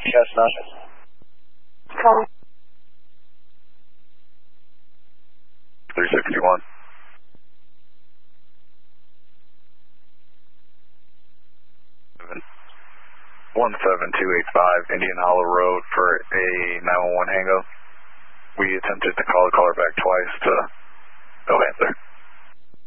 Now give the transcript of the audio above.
Chestnut. Copy. 361. 17285 Indian Hollow Road for a 911 hang-up. We attempted to call the caller back twice to no answer.